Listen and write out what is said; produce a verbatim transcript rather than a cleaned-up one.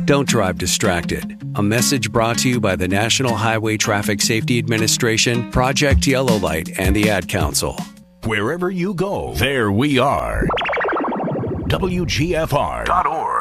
Don't drive distracted. A message brought to you by the National Highway Traffic Safety Administration, Project Yellow Light, and the Ad Council. Wherever you go, there we are. W G F R dot org.